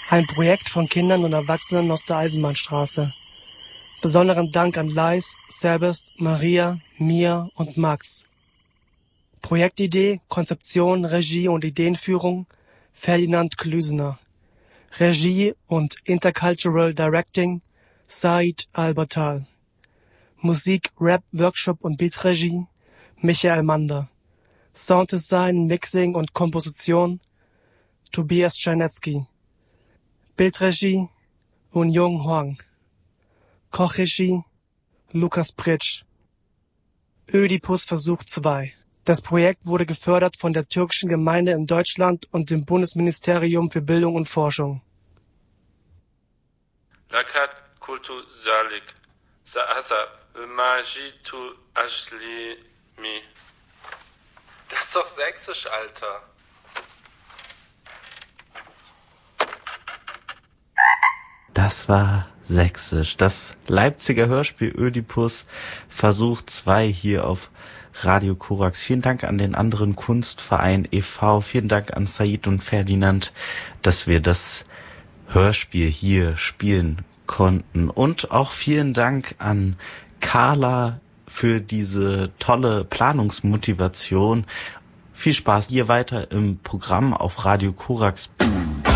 Ein Projekt von Kindern und Erwachsenen aus der Eisenbahnstraße. Besonderen Dank an Leis, Sebest, Maria, Mia und Max. Projektidee, Konzeption, Regie und Ideenführung Ferdinand Klüsener. Regie und Intercultural Directing Said Albertal. Musik, Rap, Workshop und Beatregie Michael Mander. Sounddesign, Mixing und Komposition Tobias Czarnecki. Bildregie Eun-Jung Hwang. Kochregie Lukas Pritsch. Ödipus-Versuch 2. Das Projekt wurde gefördert von der türkischen Gemeinde in Deutschland und dem Bundesministerium für Bildung und Forschung. Lakat kultu zalik. Sa'asa majitu ashlimi. Das ist doch sächsisch, Alter. Das war sächsisch. Das Leipziger Hörspiel Ödipus Versuch 2 hier auf Radio Korax. Vielen Dank an den anderen Kunstverein e.V. Vielen Dank an Said und Ferdinand, dass wir das Hörspiel hier spielen konnten. Und auch vielen Dank an Carla für diese tolle Planungsmotivation. Viel Spaß hier weiter im Programm auf Radio Korax.